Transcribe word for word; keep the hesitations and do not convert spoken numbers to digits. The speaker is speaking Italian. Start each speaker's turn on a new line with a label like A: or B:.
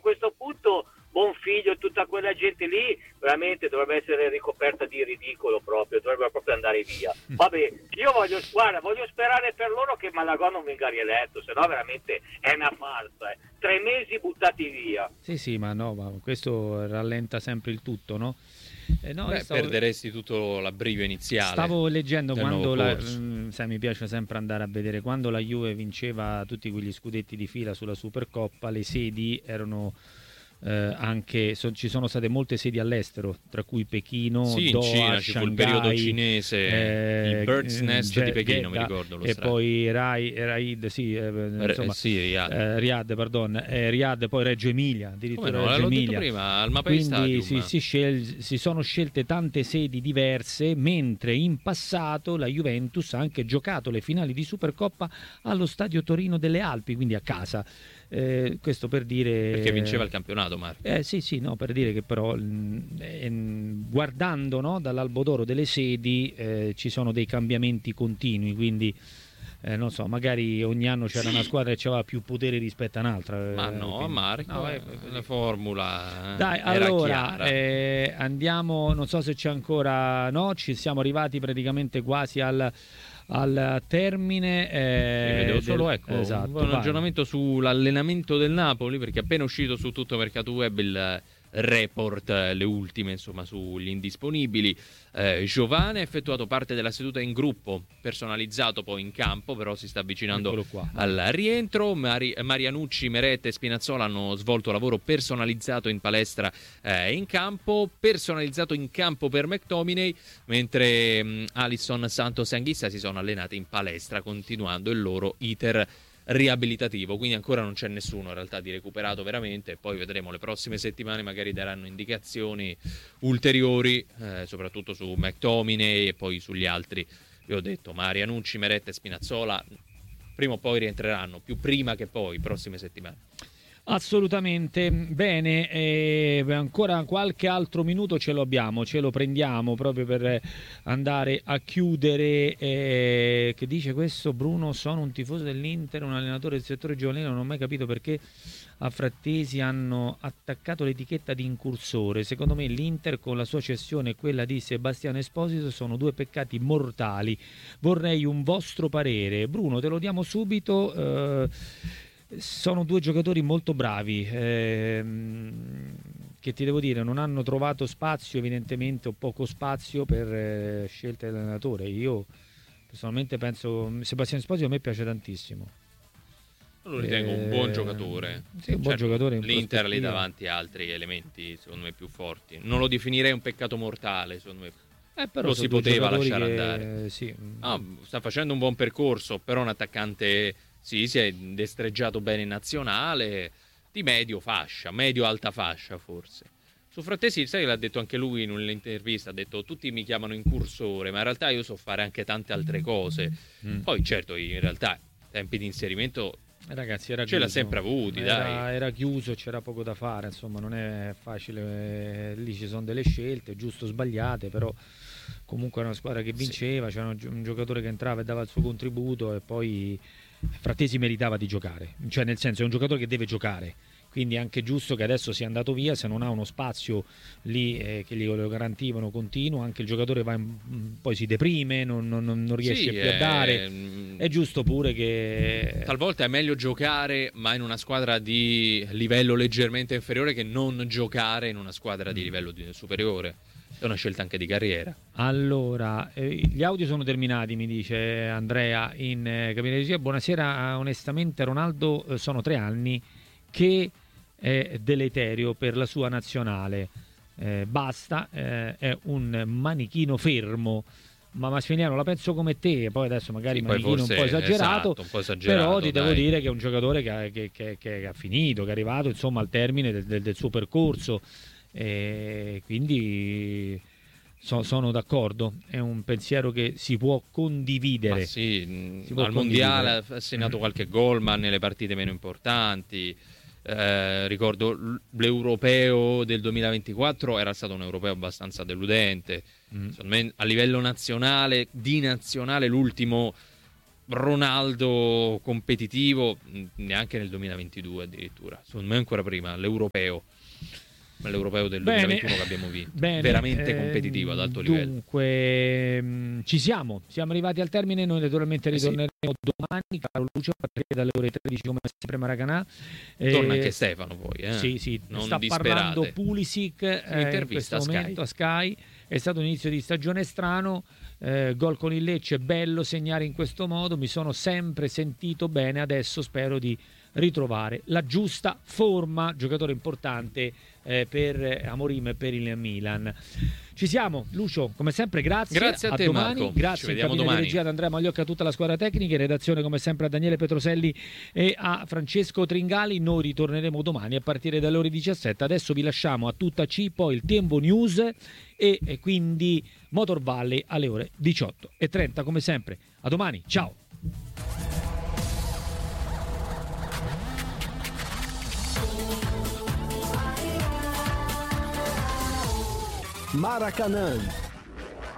A: questo punto Bonfiglio e tutta quella gente lì veramente dovrebbe essere ricoperta di ridicolo proprio, dovrebbe proprio andare via. Vabbè, io voglio, guarda, voglio sperare per loro che Malagò non venga rieletto, se no veramente è una farsa, eh. Tre mesi buttati via.
B: Sì, sì, ma no, ma questo rallenta sempre il tutto, no?
C: Eh no, Beh, stavo... perderesti tutto l'abbrivio iniziale.
B: Stavo leggendo quando la, mh, sai, mi piace sempre andare a vedere quando la Juve vinceva tutti quegli scudetti di fila sulla Supercoppa, le sedi erano eh, anche so, ci sono state molte sedi all'estero, tra cui Pechino,
C: sì,
B: Doha,
C: in Cina ci fu il periodo cinese, eh, il Bird's Nest
B: Ge-
C: di Pechino,
B: Jeddah,
C: mi ricordo lo
B: e
C: strano.
B: poi Rai, Raid, sì, eh, insomma,
C: eh, sì, Riyadh.
B: Eh, Riyadh, pardon, eh, Riyadh, poi Reggio Emilia, addirittura
C: Come no,
B: Reggio
C: l'ho
B: Emilia.
C: detto prima, al Mapei
B: Quindi
C: Stadium.
B: si, si, scel- si sono scelte tante sedi diverse, mentre in passato la Juventus ha anche giocato le finali di Supercoppa allo Stadio Torino delle Alpi, quindi a casa. Eh, questo per dire
C: perché vinceva il campionato, Marco.
B: Eh sì sì no per dire che però eh, guardando, no, dall'albo d'oro delle sedi eh, ci sono dei cambiamenti continui, quindi eh, non so, magari ogni anno c'era
C: sì.
B: una squadra che aveva più potere rispetto a un'altra,
C: ma
B: eh,
C: no
B: quindi...
C: Marco
B: no,
C: eh, la formula
B: dai
C: era
B: allora eh, andiamo, non so se c'è ancora, no, ci siamo arrivati praticamente quasi al al termine eh,
C: vedevo solo
B: del...
C: ecco
B: esatto,
C: un
B: vai.
C: aggiornamento sull'allenamento del Napoli, perché è appena uscito su tutto Mercato Web il report, le ultime insomma sugli indisponibili. eh, Giovane ha effettuato parte della seduta in gruppo, personalizzato poi in campo, però si sta avvicinando al rientro. Mari- Marianucci, Meret e Spinazzola hanno svolto lavoro personalizzato in palestra e eh, in campo, personalizzato in campo per McTominay, mentre mh, Alisson, Santos e Anghissa si sono allenati in palestra continuando il loro iter riabilitativo, quindi ancora non c'è nessuno in realtà di recuperato veramente. Poi vedremo, le prossime settimane magari daranno indicazioni ulteriori, eh, soprattutto su McTominay e poi sugli altri. Vi ho detto, Marianucci, Meret e Spinazzola prima o poi rientreranno, più prima che poi, prossime settimane.
B: Assolutamente, bene, eh, ancora qualche altro minuto ce lo abbiamo, ce lo prendiamo proprio per andare a chiudere. Eh, che dice questo Bruno? Sono un tifoso dell'Inter, un allenatore del settore giovanile, non ho mai capito perché a Frattesi hanno attaccato l'etichetta di incursore. Secondo me l'Inter con la sua cessione e quella di Sebastiano Esposito sono due peccati mortali. Vorrei un vostro parere. Bruno, te lo diamo subito. Eh, sono due giocatori molto bravi, ehm, che ti devo dire, non hanno trovato spazio, evidentemente, o poco spazio per eh, scelte dell'allenatore. Io personalmente penso, Sebastiano Esposito a me piace tantissimo.
C: Lo ritengo eh, un buon giocatore.
B: Sì, un buon
C: certo,
B: giocatore.
C: L'Inter lì davanti a altri elementi, secondo me, più forti. Non lo definirei un peccato mortale, secondo me.
B: Eh, però
C: lo si poteva lasciare
B: che,
C: andare.
B: Sì.
C: Ah, sta facendo un buon percorso, però un attaccante... Sì, si è destreggiato bene in nazionale, di medio fascia, medio-alta fascia forse. Su Frattesi, sai che l'ha detto anche lui in un'intervista, ha detto tutti mi chiamano incursore, ma in realtà io so fare anche tante altre cose. Mm. Poi certo, in realtà, tempi di inserimento
B: ragazzi, era
C: ce
B: chiuso.
C: l'ha sempre avuti,
B: era,
C: dai.
B: Era chiuso, c'era poco da fare, insomma non è facile, lì ci sono delle scelte, giusto o sbagliate, però... Comunque era una squadra che vinceva, sì. C'era un giocatore che entrava e dava il suo contributo e poi Frattesi meritava di giocare, cioè nel senso è un giocatore che deve giocare, quindi è anche giusto che adesso sia andato via, se non ha uno spazio lì eh, che glielo garantivano continuo, anche il giocatore va in, poi si deprime, non, non, non riesce
C: sì,
B: più
C: è...
B: a dare, è giusto pure che...
C: Talvolta è meglio giocare ma in una squadra di livello leggermente inferiore che non giocare in una squadra di livello superiore. È una scelta anche di carriera.
B: Allora, eh, gli audio sono terminati, mi dice Andrea in eh, cabina di regia. Buonasera, onestamente Ronaldo eh, sono tre anni che è deleterio per la sua nazionale. Eh, basta, eh, è un manichino fermo. Ma Massimiliano la penso come te, poi adesso magari
C: sì,
B: manichino un po' esagerato,
C: esatto, un po' esagerato,
B: però ti
C: dai.
B: devo dire che è un giocatore che, che, che, che ha finito, che è arrivato insomma al termine del, del, del suo percorso. E quindi so, sono d'accordo, è un pensiero che si può condividere.
C: Ma sì,
B: si può
C: al
B: condividere.
C: mondiale ha segnato qualche gol, ma nelle partite meno importanti. Eh, ricordo l'europeo del duemilaventiquattro era stato un europeo abbastanza deludente. Mm. A livello nazionale, di nazionale, l'ultimo Ronaldo competitivo neanche nel duemilaventidue addirittura, secondo me ancora prima, l'europeo. L'europeo del
B: Bene,
C: duemilaventuno che abbiamo vinto,
B: bene,
C: veramente
B: eh,
C: competitivo ad alto livello.
B: Dunque, mh, ci siamo, siamo arrivati al termine. Noi naturalmente ritorneremo
C: eh
B: sì. domani, caro Lucio, a partire dalle ore tredici come sempre Maracanã. Eh,
C: Torna anche Stefano poi, eh?
B: Sì, sì,
C: non
B: sta
C: disperate.
B: parlando Pulisic eh, in questo
C: a
B: momento
C: Sky.
B: a Sky. È stato un inizio di stagione strano, eh, gol con il Lecce, bello segnare in questo modo, mi sono sempre sentito bene, adesso spero di ritrovare la giusta forma, giocatore importante eh, per Amorim e per il Milan. Ci siamo, Lucio, come sempre grazie.
C: Grazie a, a te
B: domani.
C: Marco.
B: Grazie
C: in cabina
B: di regia ad Andrea Magliocca, a tutta la squadra tecnica, in redazione come sempre a Daniele Petroselli e a Francesco Tringali. Noi ritorneremo domani a partire dalle ore diciassette. Adesso vi lasciamo a tutta C, poi il Tempo News e, e quindi Motor Valley alle ore diciotto e trenta come sempre. A domani, ciao.
D: Maracanã